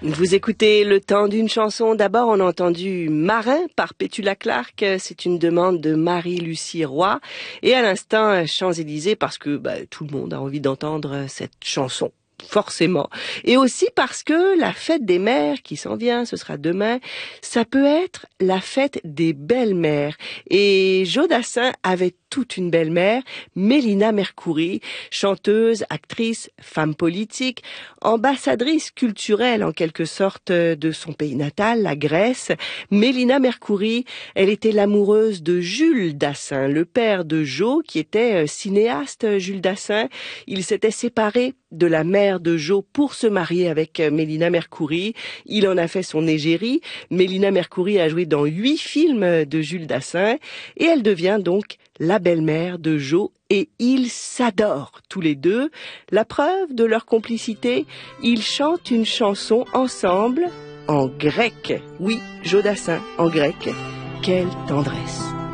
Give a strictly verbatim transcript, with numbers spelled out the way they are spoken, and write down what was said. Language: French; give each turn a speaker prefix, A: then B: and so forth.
A: Vous écoutez Le Temps d'une chanson. D'abord, on a entendu Marin par Petula Clark. C'est une demande de Marie-Lucie Roy. Et à l'instant, Champs-Élysées, parce que bah, tout le monde a envie d'entendre cette chanson. Forcément. Et aussi parce que la fête des mères qui s'en vient, ce sera demain, ça peut être la fête des belles-mères. Et Joe Dassin avait toute une belle-mère, Mélina Mercouri, chanteuse, actrice, femme politique, ambassadrice culturelle en quelque sorte de son pays natal, la Grèce. Mélina Mercouri, elle était l'amoureuse de Jules Dassin, le père de Joe qui était cinéaste. Jules Dassin, il s'était séparé de la mère de Joe pour se marier avec Mélina Mercouri. Il en a fait son égérie. Mélina Mercouri a joué dans huit films de Jules Dassin et elle devient donc la belle-mère de Joe et ils s'adorent tous les deux. La preuve de leur complicité, ils chantent une chanson ensemble en grec. Oui, Joe Dassin en grec. Quelle tendresse!